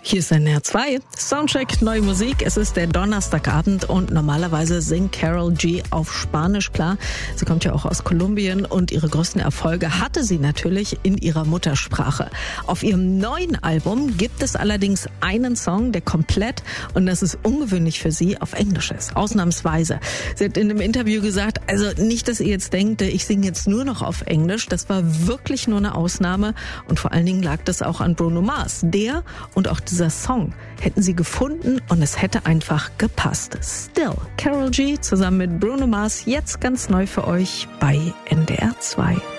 Hier ist NDR 2, Soundcheck, neue Musik. Es ist der Donnerstagabend und normalerweise singt Karol G auf Spanisch, klar. Sie kommt ja auch aus Kolumbien und ihre größten Erfolge hatte sie natürlich in ihrer Muttersprache. Auf ihrem neuen Album gibt es allerdings einen Song, der komplett, und das ist ungewöhnlich für sie, auf Englisch ist. Ausnahmsweise. Sie hat in einem Interview gesagt, also nicht, dass ihr jetzt denkt, ich singe jetzt nur noch auf Englisch. Das war wirklich nur eine Ausnahme und vor allen Dingen lag das auch an Bruno Mars. Der und auch dieser Song hätten sie gefunden und es hätte einfach gepasst. Still, Karol G zusammen mit Bruno Mars, jetzt ganz neu für euch bei NDR 2.